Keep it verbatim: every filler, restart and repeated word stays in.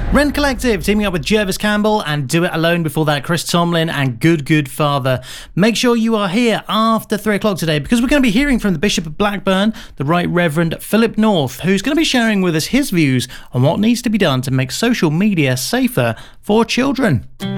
Rent Collective teaming up with Jervis Campbell and Do It Alone. Before that, Chris Tomlin and Good Good Father. Make sure you are here after three o'clock today, because we're going to be hearing from the Bishop of Blackburn, the Right Reverend Philip North, who's going to be sharing with us his views on what needs to be done to make social media safer for children.